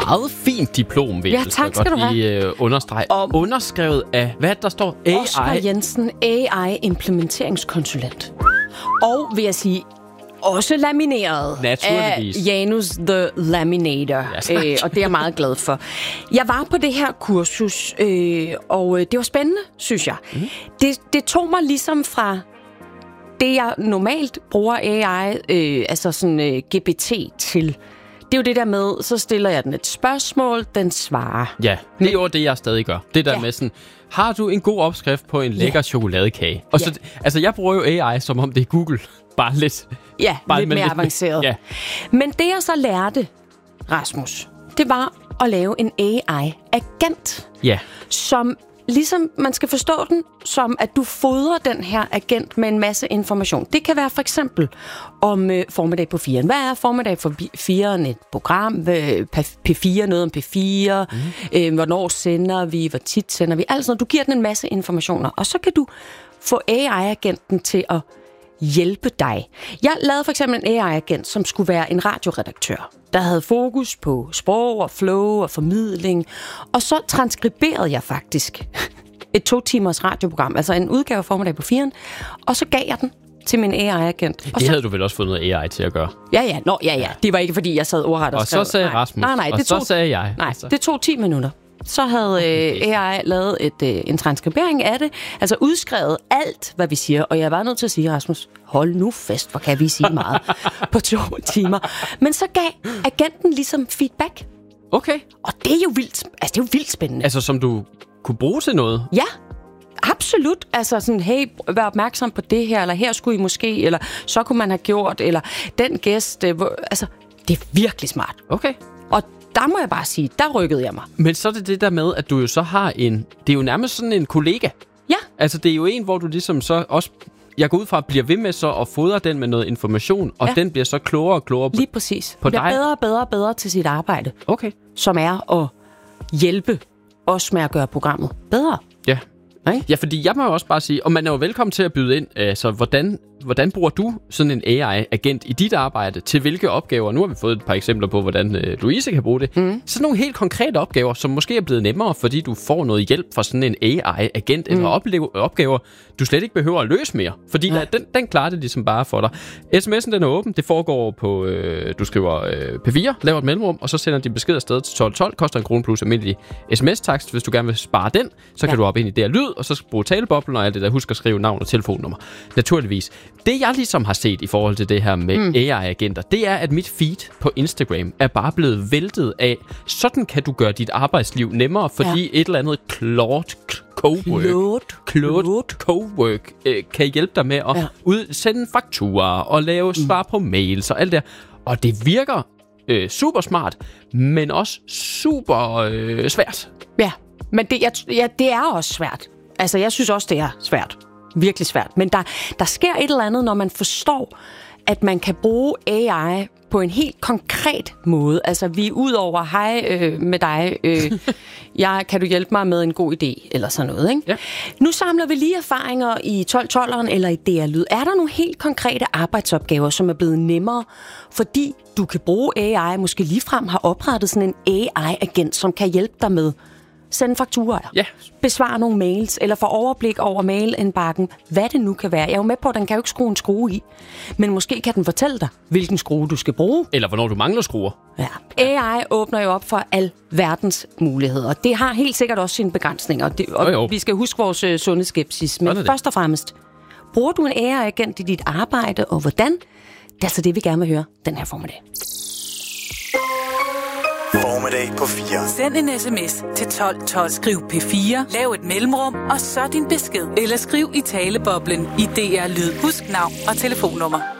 Meget fint diplom, vil ja, tak skal du have. Understrege. Underskrevet af, hvad der står? AI. Oscar Jensen, AI-implementeringskonsulent. Og vil jeg sige, også lamineret af Janus the Laminator. Yes. Og det er jeg meget glad for. Jeg var på det her kursus, og det var spændende, synes jeg. Mm. Det tog mig ligesom fra det, jeg normalt bruger AI, altså sådan GPT til. Det er jo det der med, så stiller jeg den et spørgsmål, den svarer. Ja, det er jo det, jeg stadig gør. Det der med sådan, har du en god opskrift på en lækker chokoladekage? Og så, altså jeg bruger jo AI, som om det er Google. Bare lidt. Ja, bare lidt mere avanceret. Ja. Men det jeg så lærte, Rasmus, det var at lave en AI-agent. Ja. Som ligesom, man skal forstå den, som at du fodrer den her agent med en masse information. Det kan være for eksempel om Formiddag på 4'eren. Hvad er Formiddag på 4'eren? Et program, P4, noget om P4, hvornår sender vi, hvor tit sender vi. Altså, du giver den en masse informationer, og så kan du få AI-agenten til at hjælpe dig. Jeg lavede for eksempel en AI-agent, som skulle være en radioredaktør, der havde fokus på sprog og flow og formidling. Og så transkriberede jeg faktisk et 2 timers radioprogram, altså en udgave af Formiddag på 4'eren, og så gav jeg den til min AI-agent. Det havde du vel også fået noget AI til at gøre? Ja. Det var ikke, fordi jeg sad ordret og skrev. Og så sagde Rasmus, og så sagde jeg. Nej, det tog 10 minutter. Så havde AI lavet en transkribering af det, altså udskrevet alt, hvad vi siger. Og jeg var nødt til at sige, Rasmus, hold nu fast, hvor kan vi sige meget på 2 timer. Men så gav agenten ligesom feedback. Okay. Og det er jo vildt spændende. Altså som du kunne bruge til noget? Ja, absolut. Altså sådan, hey, vær opmærksom på det her, eller her skulle I måske, eller så kunne man have gjort, eller den gæst. Altså, det er virkelig smart. Okay. Og der må jeg bare sige, der rykkede jeg mig. Men så er det der med, at du jo så har det er jo nærmest sådan en kollega. Ja. Altså det er jo en, hvor du ligesom så også, jeg går ud fra, bliver ved med så at fodre den med noget information, og den bliver så klogere og klogere lige præcis. På dig. Bliver bedre til sit arbejde. Okay. Som er at hjælpe os med at gøre programmet bedre. Ja. Ja, fordi jeg må jo også bare sige, og man er jo velkommen til at byde ind, altså hvordan bruger du sådan en AI-agent i dit arbejde, til hvilke opgaver? Nu har vi fået et par eksempler på, hvordan Louise kan bruge det. Mm. Sådan nogle helt konkrete opgaver, som måske er blevet nemmere, fordi du får noget hjælp fra sådan en AI-agent, eller opgaver, du slet ikke behøver at løse mere. Fordi den klarer det ligesom bare for dig. SMS'en den er åben, det foregår på, du skriver P4, laver et mellemrum, og så sender de besked afsted til 1212, koster 1 krone plus almindelig sms-takst. Hvis du gerne vil spare den, så kan du op ind i det her lyd, og så bruge taleboblen og alt det der. Husk at skrive navn og telefonnummer. Naturligvis. Det jeg ligesom har set i forhold til det her med AI-agenter, det er, at mit feed på Instagram er bare blevet væltet af, sådan kan du gøre dit arbejdsliv nemmere, fordi et eller andet Claude Cowork kan hjælpe dig med at sende fakturer og lave svar på mails og alt det. Og det virker super smart, men også super svært. Ja, men det er også svært. Altså, jeg synes også, det er svært. Virkelig svært. Men der sker et eller andet, når man forstår, at man kan bruge AI på en helt konkret måde. Altså, vi er ud over, hej med dig, kan du hjælpe mig med en god idé, eller sådan noget, ikke? Ja. Nu samler vi lige erfaringer i 12-12'eren eller i DR-lyd. Er der nogle helt konkrete arbejdsopgaver, som er blevet nemmere, fordi du kan bruge AI, måske ligefrem har oprettet sådan en AI-agent, som kan hjælpe dig med sende fakturer, besvare nogle mails, eller få overblik over mailindbakken, hvad det nu kan være. Jeg er jo med på, at den kan jo ikke skrue en skrue i, men måske kan den fortælle dig, hvilken skrue du skal bruge. Eller hvornår du mangler skruer. Ja. AI åbner jo op for al verdens muligheder. Det har helt sikkert også sine begrænsninger, og vi skal huske vores sundhedsskepsis. Men først og fremmest, bruger du en AI-agent i dit arbejde, og hvordan? Det er altså det, vi gerne vil høre den her formiddag. Formiddag på 4. Send en sms til 1212. Skriv P4, lav et mellemrum, og så din besked. Eller skriv i taleboblen i DR Lyd. Husk navn og telefonnummer.